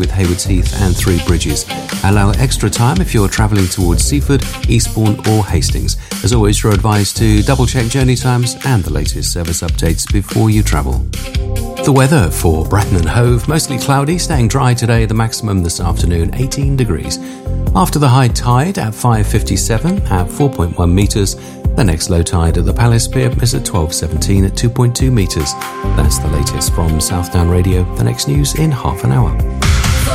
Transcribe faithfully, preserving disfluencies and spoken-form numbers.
with Haywards Heath and Three Bridges. Allow extra time if you're travelling towards Seaford, Eastbourne or Hastings. As always, you're advised to double-check journey times and the latest service updates before you travel. The weather for Bratton and Hove, mostly cloudy, staying dry today, the maximum this afternoon eighteen degrees. After the high tide at five fifty-seven at four point one metres, the next low tide at the Palace Pier is at twelve seventeen at two point two metres. That's the latest from Southdown Radio. The next news in half an hour.